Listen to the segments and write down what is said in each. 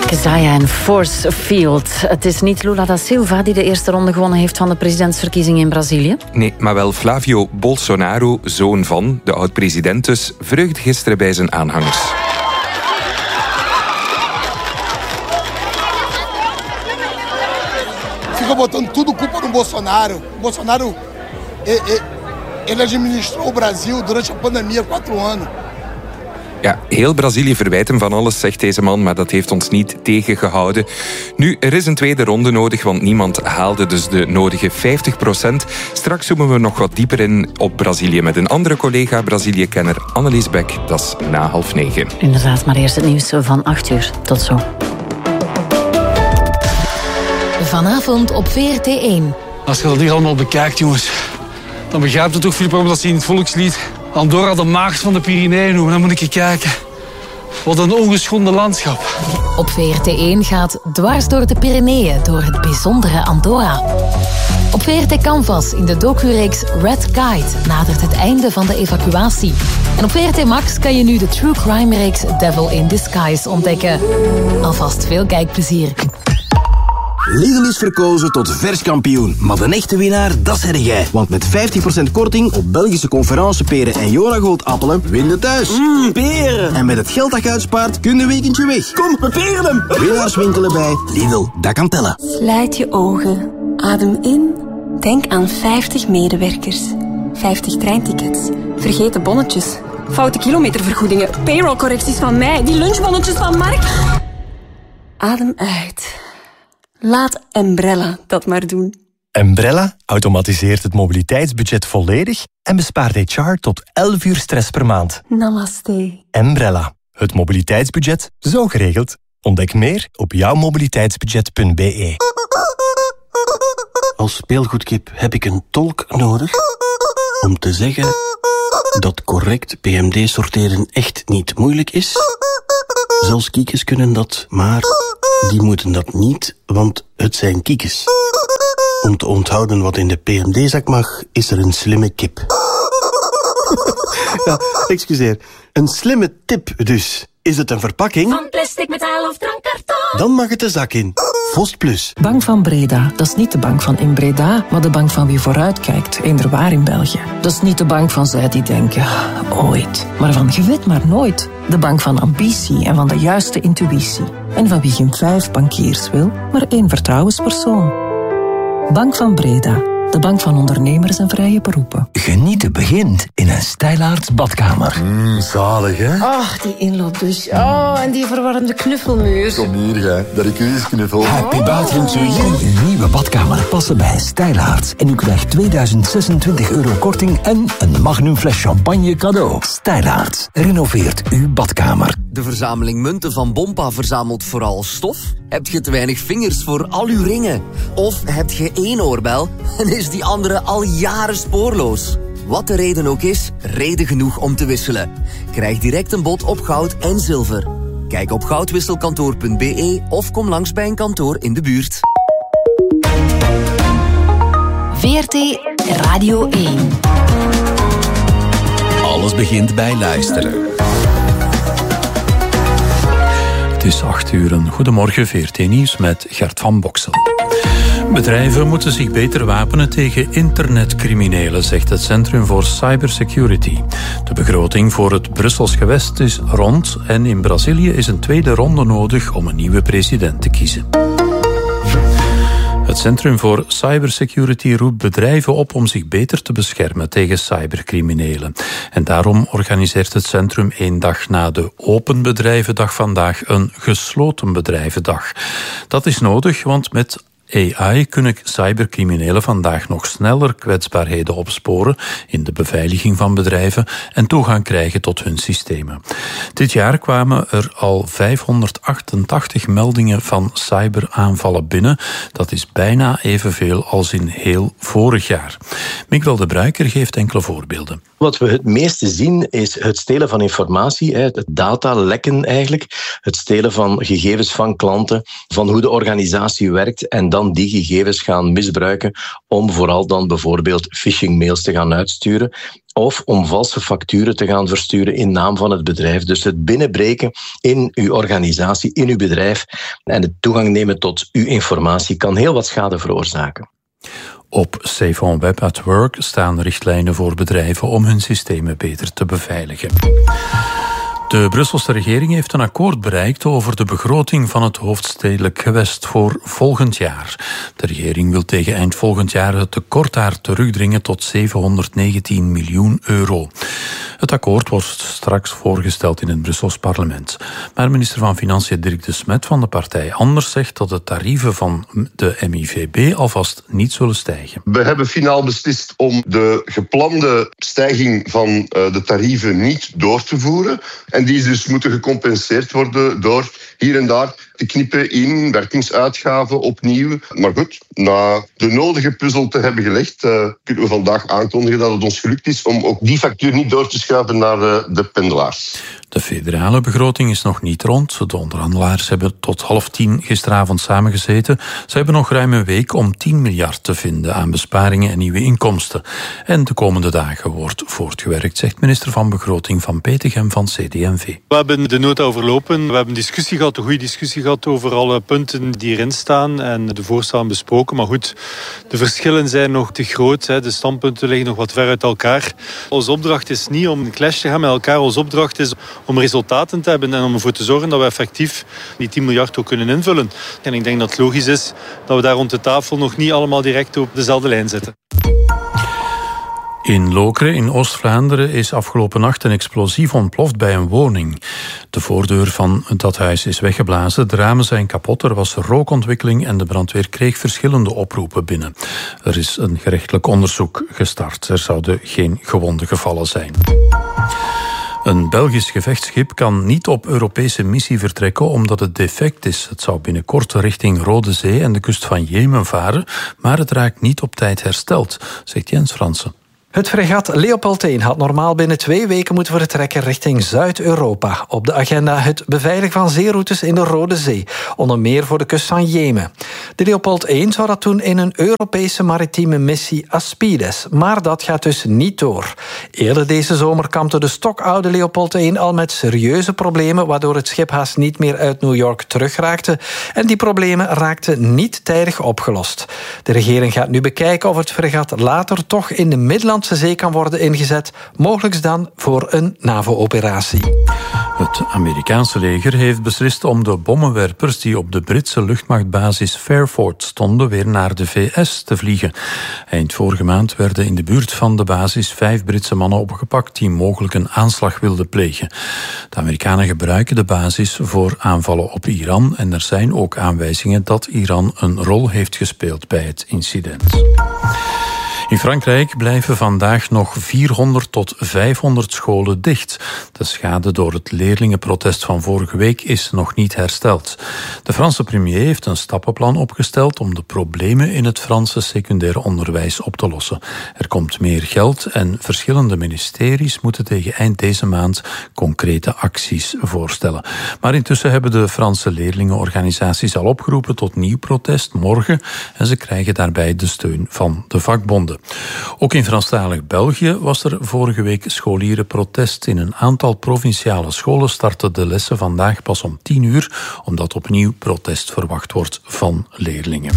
Keziah en Force Field. Het is niet Lula da Silva die de eerste ronde gewonnen heeft van de presidentsverkiezingen in Brazilië. Nee, maar wel Flavio Bolsonaro, zoon van de oud-president dus, vreugde gisteren bij zijn aanhangers. Fica botando tudo culpa no Bolsonaro. Bolsonaro, ele administrou o Brasil durante a pandemia 4 anos. Ja, heel Brazilië verwijt hem van alles, zegt deze man, maar dat heeft ons niet tegengehouden. Nu, er is een tweede ronde nodig, want niemand haalde dus de nodige 50%. Straks zoomen we nog wat dieper in op Brazilië met een andere collega, Brazilië-kenner Annelies Beck. Dat is na 8:30. Inderdaad, maar eerst het nieuws van 8:00. Tot zo. Vanavond op VRT1. Als je dat hier allemaal bekijkt, jongens, dan begrijpt het toch, Filip, waarom dat ze in het volkslied Andorra de maagd van de Pyreneeën noemen. Dan moet ik je kijken. Wat een ongeschonden landschap. Op VRT1 gaat Dwars door de Pyreneeën, door het bijzondere Andorra. Op VRT Canvas in de docureeks Red Kite nadert het einde van de evacuatie. En op VRT Max kan je nu de true crime reeks Devil in Disguise ontdekken. Alvast veel kijkplezier. Lidl is verkozen tot vers kampioen. Maar de echte winnaar, dat zeg jij. Want met 50% korting op Belgische conferenceperen en Jonagold appelen, win je thuis. Peren! En met het geld dat je uitspaart, kun je een weekendje weg. Kom, we peren hem! Winnaars winkelen bij Lidl, dat kan tellen. Sluit je ogen. Adem in. Denk aan 50 medewerkers. 50 treintickets. Vergeten bonnetjes. Foute kilometervergoedingen. Payrollcorrecties van mij. Die lunchbonnetjes van Mark. Adem uit. Laat Embrella dat maar doen. Embrella automatiseert het mobiliteitsbudget volledig en bespaart HR tot 11 uur stress per maand. Namaste. Embrella, het mobiliteitsbudget zo geregeld. Ontdek meer op jouwmobiliteitsbudget.be. Als speelgoedkip heb ik een tolk nodig om te zeggen dat correct PMD-sorteren echt niet moeilijk is. Zelfs kiekjes kunnen dat, maar die moeten dat niet, want het zijn kiekjes. Om te onthouden wat in de PMD-zak mag, is er een slimme kip. Ja, excuseer. Een slimme tip dus. Is het een verpakking? Van plastic, metaal of drankkarton. Dan mag het de zak in. Vost Plus. Bank van Breda, dat is niet de bank van in Breda, maar de bank van wie vooruitkijkt, eenderwaar in België. Dat is niet de bank van zij die denken, ooit. Maar van je weet maar nooit. De bank van ambitie en van de juiste intuïtie. En van wie geen 5 bankiers wil, maar 1 vertrouwenspersoon. Bank van Breda. De bank van ondernemers en vrije beroepen. Genieten begint in een Stijlaarts badkamer. Zalig, hè? Ach, die inloopdouche. Oh, en die verwarmde knuffelmuur. Kom hier, gij. Dat ik u eens knuffel. Happy bathroom to you. Een nieuwe badkamer passen bij Stijlaarts. En u krijgt €2026 korting en een magnum fles champagne cadeau. Stijlaarts renoveert uw badkamer. De verzameling munten van Bompa verzamelt vooral stof? Heb je te weinig vingers voor al uw ringen? Of heb je 1 oorbel en is die andere al jaren spoorloos? Wat de reden ook is, reden genoeg om te wisselen. Krijg direct een bod op goud en zilver. Kijk op goudwisselkantoor.be of kom langs bij een kantoor in de buurt. VRT Radio 1. Alles begint bij luisteren. Het is 8:00. Goedemorgen, VRT Nieuws met Gert van Boksel. Bedrijven moeten zich beter wapenen tegen internetcriminelen, zegt het Centrum voor Cybersecurity. De begroting voor het Brussels gewest is rond en in Brazilië is een tweede ronde nodig om een nieuwe president te kiezen. Het Centrum voor Cybersecurity roept bedrijven op om zich beter te beschermen tegen cybercriminelen. En daarom organiseert het centrum 1 dag na de Open Bedrijvendag vandaag een Gesloten Bedrijvendag. Dat is nodig, want met AI kunnen cybercriminelen vandaag nog sneller kwetsbaarheden opsporen in de beveiliging van bedrijven en toegang krijgen tot hun systemen. Dit jaar kwamen er al 588 meldingen van cyberaanvallen binnen. Dat is bijna evenveel als in heel vorig jaar. Miguel de Bruiker geeft enkele voorbeelden. Wat we het meeste zien is het stelen van informatie, het datalekken eigenlijk, het stelen van gegevens van klanten, van hoe de organisatie werkt en dan die gegevens gaan misbruiken om vooral dan bijvoorbeeld phishing-mails te gaan uitsturen of om valse facturen te gaan versturen in naam van het bedrijf. Dus het binnenbreken in uw organisatie, in uw bedrijf en het toegang nemen tot uw informatie kan heel wat schade veroorzaken. Op Safe on Web at Work staan richtlijnen voor bedrijven om hun systemen beter te beveiligen. De Brusselse regering heeft een akkoord bereikt over de begroting van het hoofdstedelijk gewest voor volgend jaar. De regering wil tegen eind volgend jaar het tekort daar terugdringen tot 719 miljoen euro. Het akkoord wordt straks voorgesteld in het Brussels parlement. Maar minister van Financiën Dirk de Smet van de partij Anders zegt dat de tarieven van de MIVB alvast niet zullen stijgen. We hebben finaal beslist om de geplande stijging van de tarieven niet door te voeren. En die dus moeten gecompenseerd worden door hier en daar te knippen in werkingsuitgaven opnieuw. Maar goed, na de nodige puzzel te hebben gelegd, kunnen we vandaag aankondigen dat het ons gelukt is om ook die factuur niet door te schuiven naar de pendelaars. De federale begroting is nog niet rond. De onderhandelaars hebben tot 9:30 gisteravond samengezeten. Ze hebben nog ruim een week om 10 miljard te vinden aan besparingen en nieuwe inkomsten. En de komende dagen wordt voortgewerkt, zegt minister van Begroting van Petegem van CD&V. We hebben de nota overlopen. We hebben discussie gehad, een goede discussie gehad over alle punten die erin staan en de voorstellen besproken. Maar goed, de verschillen zijn nog te groot. De standpunten liggen nog wat ver uit elkaar. Onze opdracht is niet om een clash te gaan met elkaar. Onze opdracht is om resultaten te hebben en om ervoor te zorgen dat we effectief die 10 miljard ook kunnen invullen. En ik denk dat het logisch is dat we daar rond de tafel nog niet allemaal direct op dezelfde lijn zitten. In Lokeren in Oost-Vlaanderen is afgelopen nacht een explosief ontploft bij een woning. De voordeur van dat huis is weggeblazen, de ramen zijn kapot, er was rookontwikkeling en de brandweer kreeg verschillende oproepen binnen. Er is een gerechtelijk onderzoek gestart. Er zouden geen gewonden gevallen zijn. Een Belgisch gevechtsschip kan niet op Europese missie vertrekken omdat het defect is. Het zou binnenkort richting Rode Zee en de kust van Jemen varen, maar het raakt niet op tijd hersteld, zegt Jens Fransen. Het fregat Leopold 1 had normaal binnen 2 weken moeten vertrekken richting Zuid-Europa. Op de agenda het beveiligen van zeeroutes in de Rode Zee, onder meer voor de kust van Jemen. De Leopold 1 zou dat doen in een Europese maritieme missie Aspides, maar dat gaat dus niet door. Eerder deze zomer kampte de stokoude Leopold 1 al met serieuze problemen, waardoor het schip haast niet meer uit New York terugraakte. En die problemen raakten niet tijdig opgelost. De regering gaat nu bekijken of het fregat later toch in de Middellandse Zee kan worden ingezet, mogelijk dan voor een NAVO-operatie. Het Amerikaanse leger heeft beslist om de bommenwerpers die op de Britse luchtmachtbasis Fairford stonden weer naar de VS te vliegen. Eind vorige maand werden in de buurt van de basis 5 Britse mannen opgepakt die mogelijk een aanslag wilden plegen. De Amerikanen gebruiken de basis voor aanvallen op Iran en er zijn ook aanwijzingen dat Iran een rol heeft gespeeld bij het incident. In Frankrijk blijven vandaag nog 400 tot 500 scholen dicht. De schade door het leerlingenprotest van vorige week is nog niet hersteld. De Franse premier heeft een stappenplan opgesteld om de problemen in het Franse secundair onderwijs op te lossen. Er komt meer geld en verschillende ministeries moeten tegen eind deze maand concrete acties voorstellen. Maar intussen hebben de Franse leerlingenorganisaties al opgeroepen tot nieuw protest morgen en ze krijgen daarbij de steun van de vakbonden. Ook in Franstalig België was er vorige week scholierenprotest. In een aantal provinciale scholen starten de lessen vandaag pas om 10 uur, omdat opnieuw protest verwacht wordt van leerlingen.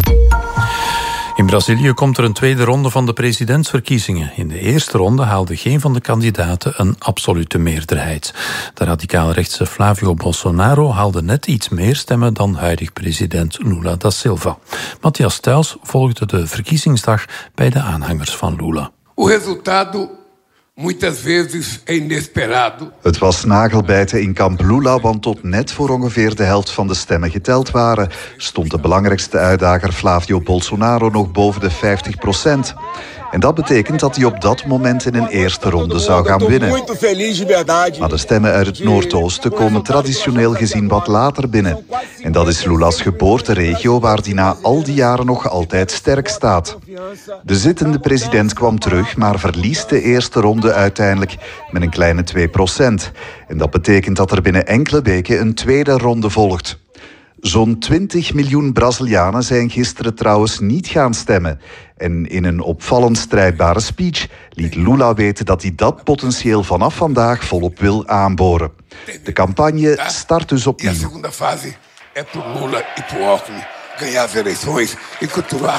In Brazilië komt er een tweede ronde van de presidentsverkiezingen. In de eerste ronde haalde geen van de kandidaten een absolute meerderheid. De radicaal-rechtse Flávio Bolsonaro haalde net iets meer stemmen dan huidig president Lula da Silva. Matthias Thijs volgde de verkiezingsdag bij de aanhangers van Lula. O resultado muitas vezes é inesperado. Het was nagelbijten in kamp Lula, want tot net voor ongeveer de helft van de stemmen geteld waren, stond de belangrijkste uitdager Flávio Bolsonaro nog boven de 50%. En dat betekent dat hij op dat moment in een eerste ronde zou gaan winnen. Maar de stemmen uit het Noordoosten komen traditioneel gezien wat later binnen. En dat is Lula's geboorteregio, waar hij na al die jaren nog altijd sterk staat. De zittende president kwam terug, maar verliest de eerste ronde uiteindelijk met een kleine 2%. En dat betekent dat er binnen enkele weken een tweede ronde volgt. Zo'n 20 miljoen Brazilianen zijn gisteren trouwens niet gaan stemmen. En in een opvallend strijdbare speech liet Lula weten dat hij dat potentieel vanaf vandaag volop wil aanboren. De campagne start dus opnieuw. A segunda fase é pro Lula e pro Alckmin ganhar as eleições e continuar.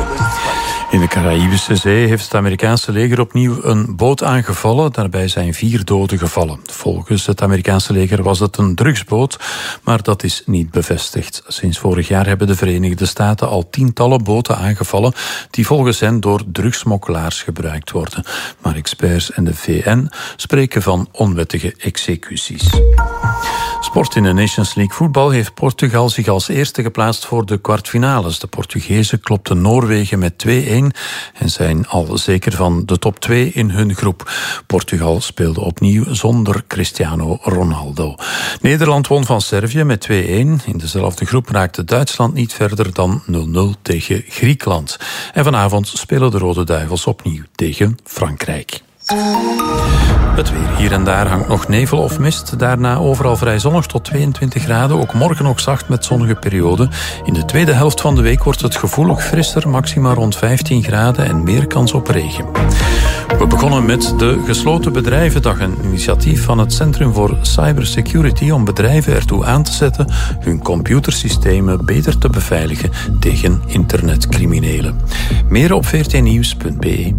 In de Caraïbische Zee heeft het Amerikaanse leger opnieuw een boot aangevallen. Daarbij zijn 4 doden gevallen. Volgens het Amerikaanse leger was het een drugsboot, maar dat is niet bevestigd. Sinds vorig jaar hebben de Verenigde Staten al tientallen boten aangevallen die volgens hen door drugsmokkelaars gebruikt worden. Maar experts en de VN spreken van onwettige executies. Sport in de Nations League voetbal heeft Portugal zich als eerste geplaatst voor de kwartfinales. De Portugezen klopten Noorwegen met 2-1 en zijn al zeker van de top 2 in hun groep. Portugal speelde opnieuw zonder Cristiano Ronaldo. Nederland won van Servië met 2-1. In dezelfde groep raakte Duitsland niet verder dan 0-0 tegen Griekenland. En vanavond spelen de Rode Duivels opnieuw tegen Frankrijk. Het weer. Hier en daar hangt nog nevel of mist. Daarna overal vrij zonnig tot 22 graden. Ook morgen nog zacht met zonnige perioden. In de tweede helft van de week wordt het gevoelig frisser. Maxima rond 15 graden en meer kans op regen. We begonnen met de Gesloten Bedrijvendag. Een initiatief van het Centrum voor Cybersecurity om bedrijven ertoe aan te zetten hun computersystemen beter te beveiligen tegen internetcriminelen. Meer op vrtnieuws.be.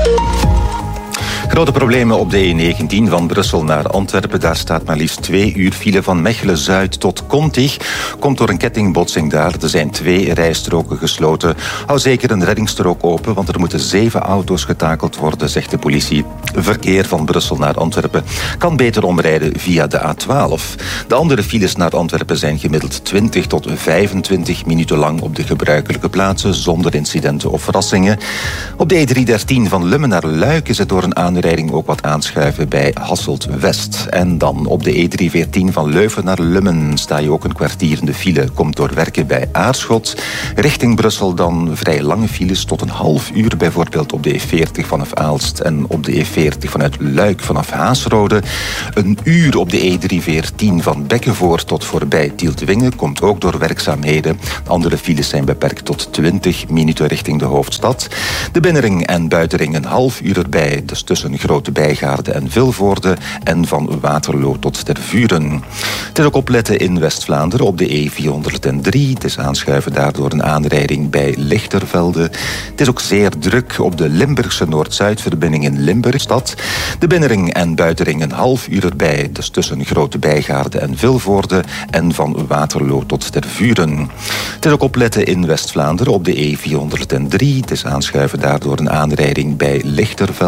Grote problemen op de E19 van Brussel naar Antwerpen. Daar staat maar liefst 2 uur file van Mechelen-Zuid tot Kontig. Komt door een kettingbotsing daar. Er zijn 2 rijstroken gesloten. Hou zeker een reddingsstrook open, want er moeten 7 auto's getakeld worden, zegt de politie. Verkeer van Brussel naar Antwerpen kan beter omrijden via de A12. De andere files naar Antwerpen zijn gemiddeld 20 tot 25 minuten lang op de gebruikelijke plaatsen, zonder incidenten of verrassingen. Op de E313 van Lummen naar Luik is het door een aanrijding ook wat aanschuiven bij Hasselt-West. En dan op de E314 van Leuven naar Lummen sta je ook een kwartier in de file. Komt door werken bij Aarschot. Richting Brussel dan vrij lange files tot een half uur. Bijvoorbeeld op de E40 vanaf Aalst en op de E40 vanuit Luik vanaf Haasrode. Een uur op de E314 van Bekkenvoort tot voorbij Tieltwingen. Komt ook door werkzaamheden. Andere files zijn beperkt tot 20 minuten richting de hoofdstad. De binnenring en buitenring een half uur erbij. Dus tussen Grote Bijgaarde en Vilvoorde en van Waterloo tot Tervuren. Het is ook opletten in West-Vlaanderen op de E403. Het is aanschuiven daardoor een aanrijding bij Lichtervelde. Het is ook zeer druk op de Limburgse Noord-Zuid-verbinding in Limburgstad. De binnenring en buitenring een half uur erbij. Dus tussen Grote Bijgaarde en Vilvoorde en van Waterloo tot Tervuren. Het is ook opletten in West-Vlaanderen op de E403. Het is aanschuiven daardoor een aanrijding bij Lichtervelde.